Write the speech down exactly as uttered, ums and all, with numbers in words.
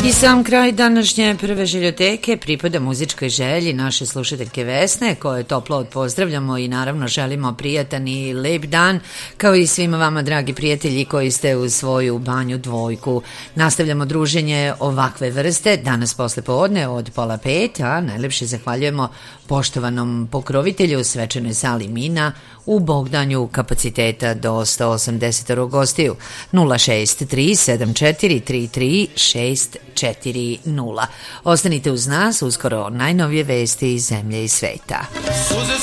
I sam kraj današnje prve željoteke pripada muzičkoj želji naše slušateljke Vesne, koje toplo pozdravljamo i naravno želimo prijatan i lep dan, kao i svima vama dragi prijatelji koji ste u svoju banju dvojku. Nastavljamo druženje ovakve vrste danas posle podne od pola pet, a najlepše zahvaljujemo poštovanom pokrovitelju svečanoj sali Mina u Bogdanju kapaciteta do sto osamdeset gostiju. Nula šest tri sedam četiri tri tri šest četiri nula. Ostanite uz nas, uskoro najnovije vesti iz zemlje i sveta. Suze